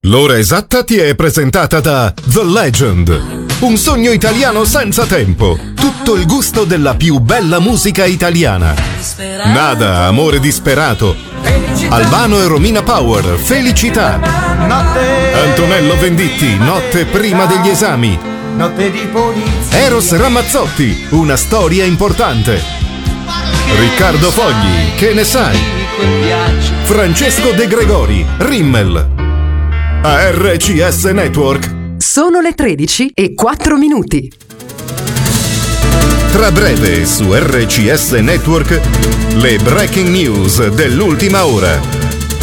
L'ora esatta ti è presentata da The Legend, un sogno italiano senza tempo, tutto il gusto della più bella musica italiana. Nada, amore disperato, Albano e Romina Power, Felicità, Antonello Venditti, Notte prima degli esami, Eros Ramazzotti, Una storia importante, Riccardo Fogli, Che ne sai, Francesco De Gregori, Rimmel. A RCS Network sono le 13:04. Tra breve su RCS Network le breaking news dell'ultima ora.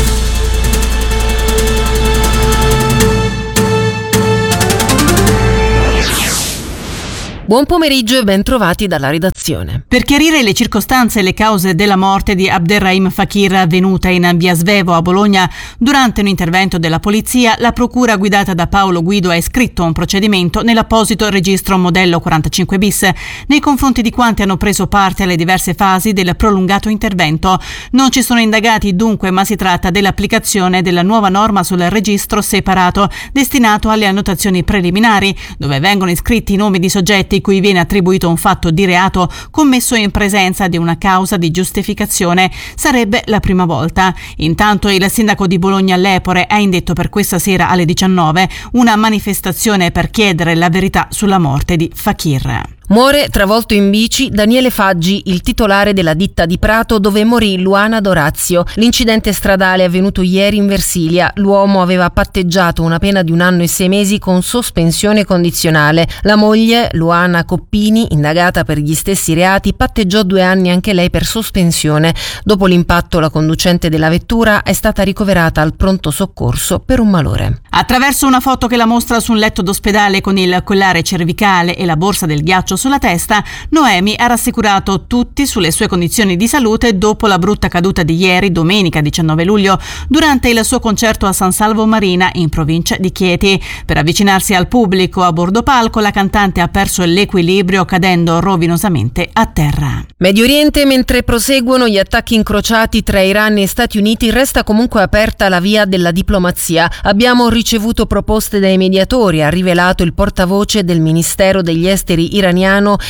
Buon pomeriggio e ben trovati dalla redazione. Per chiarire le circostanze e le cause della morte di Abderrahim Fakir avvenuta in via Svevo a Bologna durante un intervento della polizia, la procura guidata da Paolo Guido ha iscritto un procedimento nell'apposito registro modello 45 bis nei confronti di quanti hanno preso parte alle diverse fasi del prolungato intervento. Non ci sono indagati dunque, ma si tratta dell'applicazione della nuova norma sul registro separato destinato alle annotazioni preliminari, dove vengono iscritti i nomi di soggetti cui viene attribuito un fatto di reato commesso in presenza di una causa di giustificazione. Sarebbe la prima volta. Intanto il sindaco di Bologna Lepore ha indetto per questa sera alle 19 una manifestazione per chiedere la verità sulla morte di Fakir. Muore travolto in bici Daniele Faggi, il titolare della ditta di Prato dove morì Luana D'Orazio. L'incidente stradale è avvenuto ieri in Versilia. L'uomo aveva patteggiato una pena di 1 anno e 6 mesi con sospensione condizionale. La moglie, Luana Coppini, indagata per gli stessi reati, patteggiò 2 anni anche lei per sospensione. Dopo l'impatto, la conducente della vettura è stata ricoverata al pronto soccorso per un malore. Attraverso una foto che la mostra su un letto d'ospedale con il collare cervicale e la borsa del ghiaccio sulla testa, Noemi ha rassicurato tutti sulle sue condizioni di salute dopo la brutta caduta di ieri, domenica 19 luglio, durante il suo concerto a San Salvo Marina in provincia di Chieti. Per avvicinarsi al pubblico a bordo palco, la cantante ha perso l'equilibrio cadendo rovinosamente a terra. Medio Oriente, mentre proseguono gli attacchi incrociati tra Iran e Stati Uniti, resta comunque aperta la via della diplomazia. Abbiamo ricevuto proposte dai mediatori, ha rivelato il portavoce del Ministero degli Esteri iraniano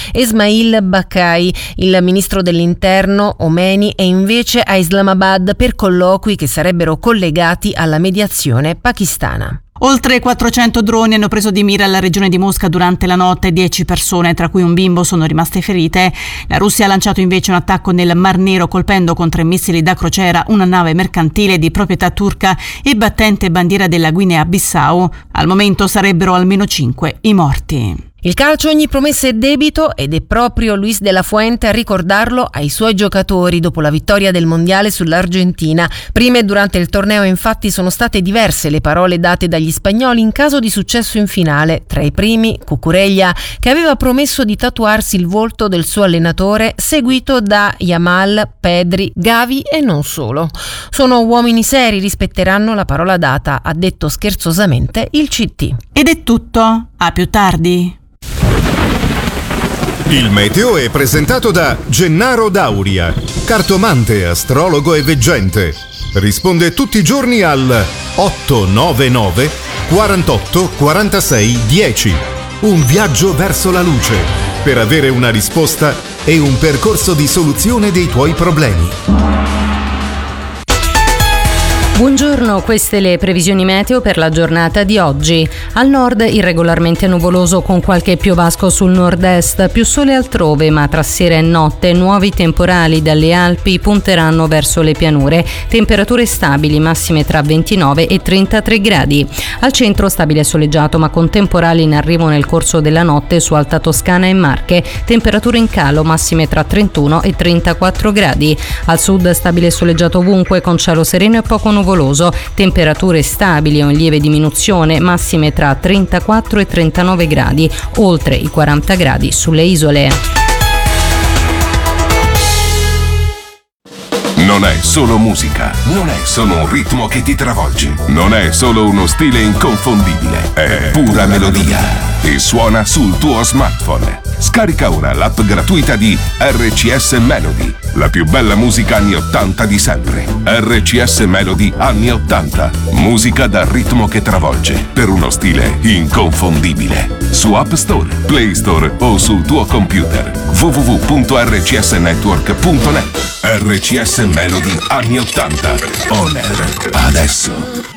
Esmail Bakai. Il ministro dell'interno Omeni è invece a Islamabad per colloqui che sarebbero collegati alla mediazione pakistana. Oltre 400 droni hanno preso di mira la regione di Mosca durante la notte. 10 persone, tra cui un bimbo, sono rimaste ferite. La Russia ha lanciato invece un attacco nel Mar Nero colpendo con 3 missili da crociera una nave mercantile di proprietà turca e battente bandiera della Guinea-Bissau. Al momento sarebbero almeno 5 i morti. Il calcio ogni promessa è debito ed è proprio Luis de la Fuente a ricordarlo ai suoi giocatori dopo la vittoria del mondiale sull'Argentina. Prima e durante il torneo infatti sono state diverse le parole date dagli spagnoli in caso di successo in finale. Tra i primi Cucurella, che aveva promesso di tatuarsi il volto del suo allenatore, seguito da Yamal, Pedri, Gavi e non solo. Sono uomini seri, rispetteranno la parola data, ha detto scherzosamente il CT. Ed è tutto, a più tardi. Il meteo è presentato da Gennaro Dauria, cartomante, astrologo e veggente. Risponde tutti i giorni al 899 48 46 10. Un viaggio verso la luce per avere una risposta e un percorso di soluzione dei tuoi problemi. Buongiorno, queste le previsioni meteo per la giornata di oggi. Al nord irregolarmente nuvoloso con qualche piovasco sul nord-est, più sole altrove, ma tra sera e notte nuovi temporali dalle Alpi punteranno verso le pianure. Temperature stabili, massime tra 29 e 33 gradi. Al centro stabile e soleggiato, ma con temporali in arrivo nel corso della notte su Alta Toscana e Marche. Temperature in calo, massime tra 31 e 34 gradi. Al sud stabile e soleggiato ovunque con cielo sereno e poco nuvoloso. Temperature stabili o in lieve diminuzione, massime tra 34 e 39 gradi, oltre i 40 gradi sulle isole. Non è solo musica, non è solo un ritmo che ti travolge, non è solo uno stile inconfondibile, è pura melodia e suona sul tuo smartphone. Scarica ora l'app gratuita di RCS Melody, la più bella musica anni 80 di sempre. RCS Melody anni 80, musica dal ritmo che travolge, per uno stile inconfondibile. Su App Store, Play Store o sul tuo computer. www.rcsnetwork.net. RCS Melody anni 80, on air adesso.